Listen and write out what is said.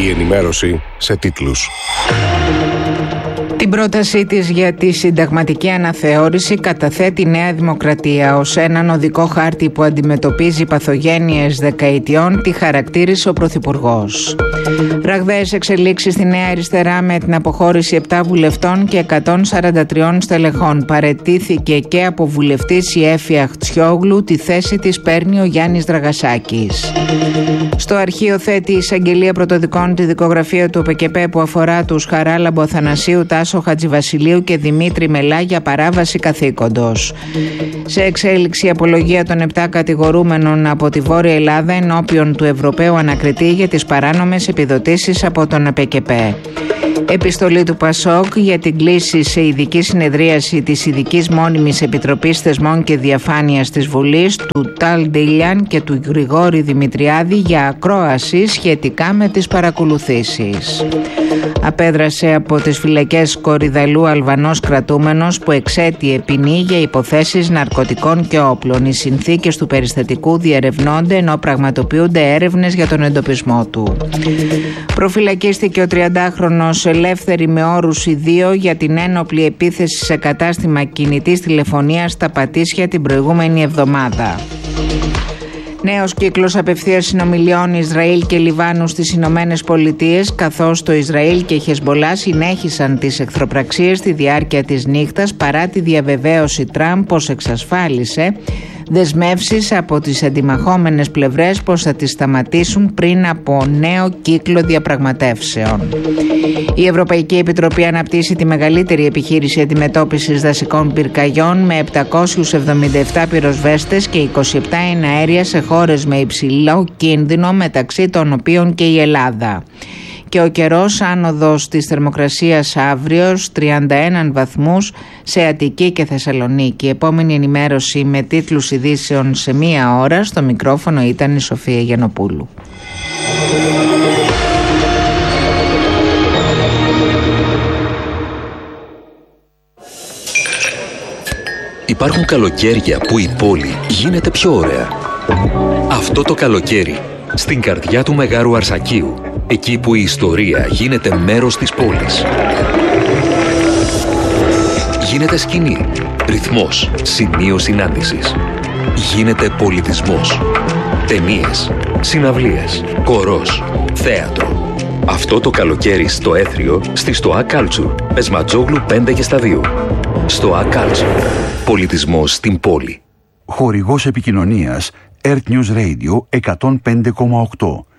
Η ενημέρωση σε τίτλους. Την πρότασή της για τη συνταγματική αναθεώρηση καταθέτει η Νέα Δημοκρατία. Ως έναν οδικό χάρτη που αντιμετωπίζει παθογένειες δεκαετιών, τη χαρακτήρισε ο Πρωθυπουργός. Ραγδαίες εξελίξεις στη Νέα Αριστερά με την αποχώρηση 7 βουλευτών και 143 στελεχών. Παραιτήθηκε και από βουλευτής η Έφη Αχτσιόγλου, τη θέση της παίρνει ο Γιάννης Δραγασάκης. Στο αρχείο θέτει η Εισαγγελία Πρωτοδικών τη δικογραφία του ΟΠΚΠ που αφορά τους Χαράλαμπο Αθανασίου, Τάσο Χατζηβασιλείου και Δημήτρη Μελά για παράβαση καθήκοντος. Σε εξέλιξη η απολογία των 7 κατηγορούμενων από τη Βόρεια Ελλάδα ενώπιον του Ευρωπαίου Ανακριτή για τις παράνομες επιδοτήσεις από τον ΟΠΚΠ. Επιστολή του ΠΑΣΟΚ για την κλήση σε ειδική συνεδρίαση της Ειδικής Μόνιμης Επιτροπής Θεσμών και Διαφάνειας της Βουλής του Ταλ Ντίλιαν και του Γρηγόρη Δημητριάδη για ακρόαση σχετικά με τις παρακολουθήσεις. Απέδρασε από τις φυλακές Κορυδαλού Αλβανός κρατούμενος που εξέτειε ποινή για υποθέσεις ναρκωτικών και όπλων. Οι συνθήκες του περιστατικού διερευνώνται ενώ πραγματοποιούνται έρευνες για τον εντοπισμό του. Προφυλακίστηκε ο 30χρονος ελεύθερη με όρους ιδίο για την ένοπλη επίθεση σε κατάστημα κινητής τηλεφωνίας στα Πατήσια την προηγούμενη εβδομάδα. Νέος κύκλος απευθείας συνομιλιών Ισραήλ και Λιβάνου στις Ηνωμένες Πολιτείες, καθώς το Ισραήλ και η Χεσμπολά συνέχισαν τις εχθροπραξίες στη διάρκεια της νύχτας παρά τη διαβεβαίωση Τραμπ πως εξασφάλισε δεσμεύσεις από τις αντιμαχόμενες πλευρές πως θα τις σταματήσουν πριν από νέο κύκλο διαπραγματεύσεων. Η Ευρωπαϊκή Επιτροπή αναπτύσσει τη μεγαλύτερη επιχείρηση αντιμετώπισης δασικών πυρκαγιών με 777 πυροσβέστες και 27 εναέρια σε χώρες με υψηλό κίνδυνο, μεταξύ των οποίων και η Ελλάδα. Και ο καιρός άνοδος της θερμοκρασίας αύριο 31 βαθμούς σε Αττική και Θεσσαλονίκη. Επόμενη ενημέρωση με τίτλους ειδήσεων σε 1 ώρα. Στο μικρόφωνο ήταν η Σοφία Γιαννοπούλου. Υπάρχουν καλοκαίρια που η πόλη γίνεται πιο ωραία. Αυτό το καλοκαίρι, στην καρδιά του Μεγάρου Αρσακίου, εκεί που η ιστορία γίνεται μέρος της πόλης. Γίνεται σκηνή, ρυθμός, σημείο συνάντησης. Γίνεται πολιτισμός. Ταινίες, συναυλίες, χορός, θέατρο. Αυτό το καλοκαίρι στο Έθριο, στη Στοά Culture, Πεσματζόγλου 5 και στα 2. Στοά Culture. Πολιτισμός στην πόλη. Χορηγός επικοινωνίας Earth News Radio 105,8.